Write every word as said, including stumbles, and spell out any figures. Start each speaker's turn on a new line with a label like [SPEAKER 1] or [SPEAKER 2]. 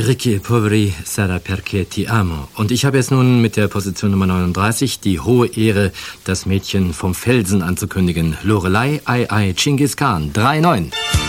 [SPEAKER 1] Gricchi poveri sarà perché ti amo. Und ich habe jetzt nun mit der Position Nummer neununddreißig die hohe Ehre, das Mädchen vom Felsen anzukündigen. Lorelei, Ei, Ei, Genghis Khan. drei neun.